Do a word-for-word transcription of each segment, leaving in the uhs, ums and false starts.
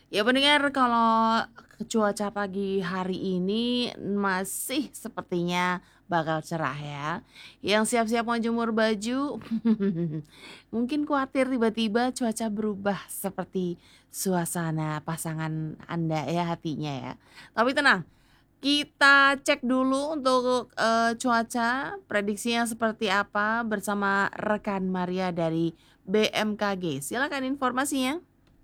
Ya pendengar, kalau cuaca pagi hari ini masih sepertinya bakal cerah ya. Yang siap-siap mau jemur baju, mungkin khawatir tiba-tiba cuaca berubah seperti suasana pasangan Anda ya hatinya ya. Tapi tenang, kita cek dulu untuk eh, cuaca, prediksinya seperti apa bersama rekan Maria dari B M K G. Silakan informasinya.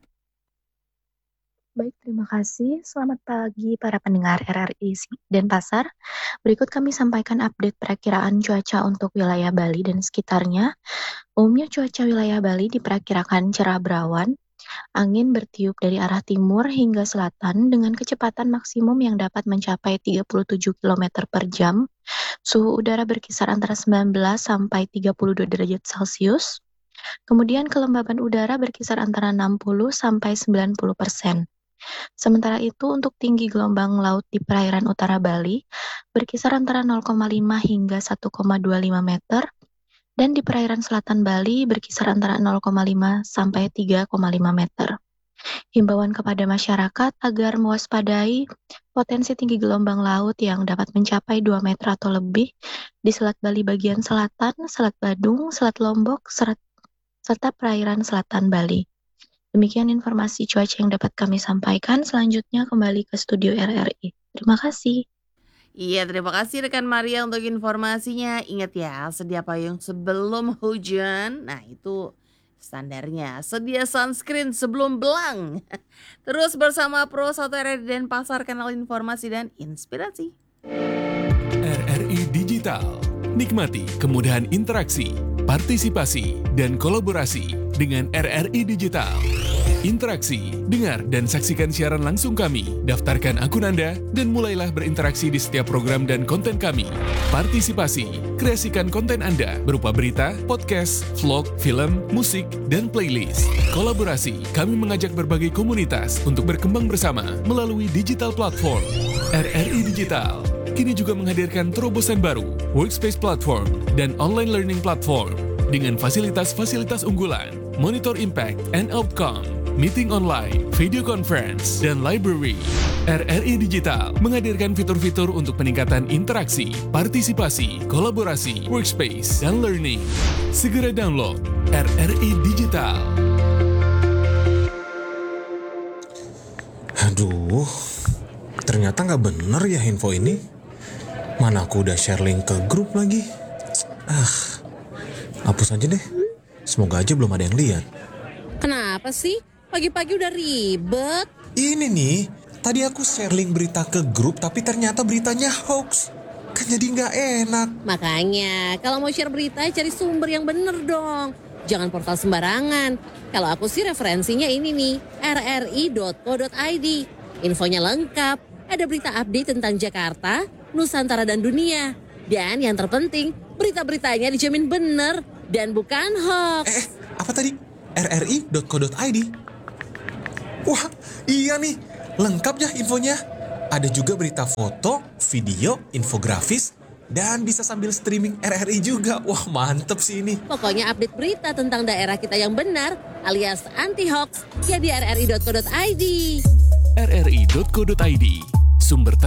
Baik, terima kasih. Selamat pagi para pendengar R R I Si- Denpasar. Berikut kami sampaikan update perakiraan cuaca untuk wilayah Bali dan sekitarnya. Umumnya cuaca wilayah Bali diperkirakan cerah berawan, angin bertiup dari arah timur hingga selatan dengan kecepatan maksimum yang dapat mencapai tiga puluh tujuh kilometer per jam. Suhu udara berkisar antara sembilan belas sampai tiga puluh dua derajat Celcius. Kemudian kelembaban udara berkisar antara enam puluh sampai sembilan puluh persen. Sementara itu, untuk tinggi gelombang laut di perairan utara Bali berkisar antara nol koma lima hingga satu koma dua lima meter, dan di perairan selatan Bali berkisar antara nol koma lima sampai tiga koma lima meter. Himbauan kepada masyarakat agar mewaspadai potensi tinggi gelombang laut yang dapat mencapai dua meter atau lebih di Selat Bali bagian selatan, Selat Badung, Selat Lombok, serat- serta perairan selatan Bali. Demikian informasi cuaca yang dapat kami sampaikan. Selanjutnya kembali ke studio R R I. Terima kasih. Iya, terima kasih rekan Maria untuk informasinya. Ingat ya, sedia payung sebelum hujan. Nah, itu standarnya. Sedia sunscreen sebelum belang. Terus bersama Pro satu R R I Denpasar, kanal informasi dan inspirasi. R R I Digital. Nikmati kemudahan interaksi, partisipasi, dan kolaborasi dengan R R I Digital. Interaksi, dengar, dan saksikan siaran langsung kami. Daftarkan akun Anda dan mulailah berinteraksi di setiap program dan konten kami. Partisipasi, kreasikan konten Anda berupa berita, podcast, vlog, film, musik, dan playlist. Kolaborasi, kami mengajak berbagai komunitas untuk berkembang bersama melalui digital platform. R R I Digital kini juga menghadirkan terobosan baru, workspace platform, dan online learning platform dengan fasilitas-fasilitas unggulan, monitor impact and outcome, meeting online, video conference, dan library. R R I Digital menghadirkan fitur-fitur untuk peningkatan interaksi, partisipasi, kolaborasi, workspace, dan learning. Segera download R R I Digital. Aduh, ternyata nggak bener ya info ini. Mana aku udah share link ke grup lagi. Ah, hapus aja deh. Semoga aja belum ada yang lihat. Kenapa sih? Pagi-pagi udah ribet. Ini nih, tadi aku share link berita ke grup tapi ternyata beritanya hoax. Kan jadi nggak enak. Makanya, kalau mau share berita, cari sumber yang bener dong. Jangan portal sembarangan. Kalau aku sih referensinya ini nih, r r i dot co dot i d. Infonya lengkap. Ada berita update tentang Jakarta, Nusantara, dan dunia. Dan yang terpenting, berita-beritanya dijamin bener dan bukan hoax. Eh, eh, apa tadi? r r i dot co dot i d. Wah, iya nih. Lengkap ya infonya. Ada juga berita foto, video, infografis, dan bisa sambil streaming R R I juga. Wah, mantep sih ini. Pokoknya update berita tentang daerah kita yang benar alias anti-hoax ya di r r i dot co dot i d. r r i dot co dot i d, sumber ter